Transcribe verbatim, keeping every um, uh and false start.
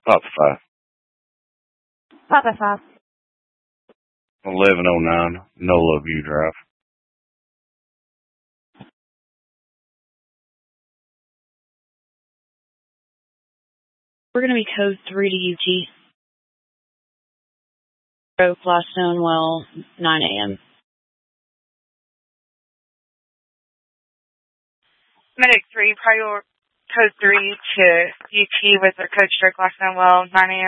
Pop five. Pop at five. eleven oh nine, Nola View Drive. We're going to be code three to U T. Fly Stonewell, nine a.m. Medic three, prior code three to U T with their code stroke Fly Stonewell, nine a.m.